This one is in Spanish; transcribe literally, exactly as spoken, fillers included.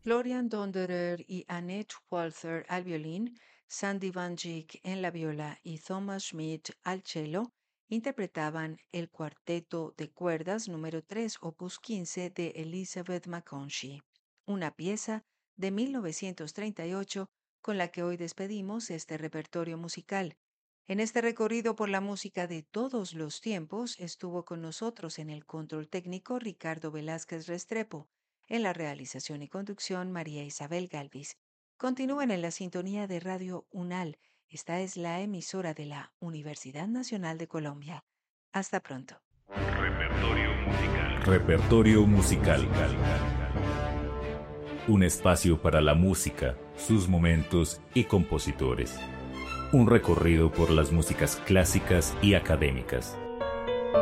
Florian Donderer y Annette Walther al violín, Sandy Van Dyck en la viola y Thomas Schmidt al cello interpretaban el cuarteto de cuerdas número tres, opus quince de Elizabeth McConaughey, una pieza de mil novecientos treinta y ocho con la que hoy despedimos este repertorio musical. En este recorrido por la música de todos los tiempos estuvo con nosotros en el control técnico Ricardo Velázquez Restrepo, en la realización y conducción María Isabel Galvis. Continúen en la sintonía de Radio UNAL. Esta es la emisora de la Universidad Nacional de Colombia. Hasta pronto. Repertorio musical. Repertorio musical. Un espacio para la música, sus momentos y compositores. Un recorrido por las músicas clásicas y académicas.